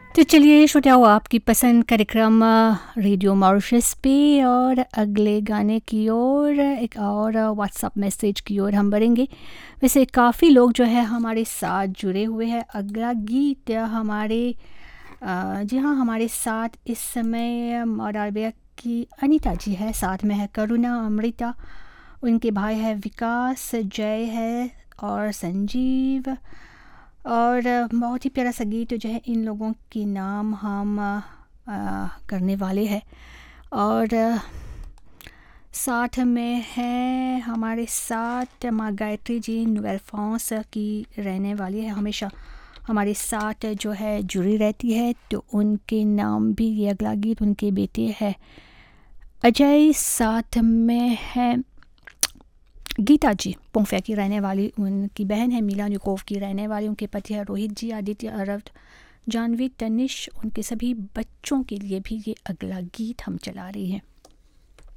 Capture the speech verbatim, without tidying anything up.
तो चलिए श्रोताओ, आपकी पसंद कार्यक्रम अ, रेडियो मॉरिशस पे और अगले गाने की ओर एक और व्हाट्सअप मैसेज की ओर हम बढ़ेंगे। वैसे काफ़ी लोग जो है हमारे साथ जुड़े हुए हैं। अगला गीत अ, हमारे अ, जी हाँ, हमारे साथ इस समय मोरालबिया की अनीता जी है, साथ में है करुणा, अमृता, उनके भाई है विकास, जय है और संजीव। और अ, बहुत ही प्यारा सा गीत जो है इन लोगों के नाम हम अ, अ, करने वाले हैं। और अ, साथ में है हमारे साथ माँ गायत्री जी, नुवेल्फॉन्स की रहने वाली है, हमेशा हमारे साथ जो है जुड़ी रहती है। तो उनके नाम भी, ये अगला गीत उनके बेटे है अजय, साथ में है गीता जी पोंफे की रहने वाली, उनकी बहन है मीला न्यूकोव की रहने वाली, उनके पति है रोहित जी, आदित्य, अरविंद, जानवी, तनिष, उनके सभी बच्चों के लिए भी ये अगला गीत हम चला रही हैं।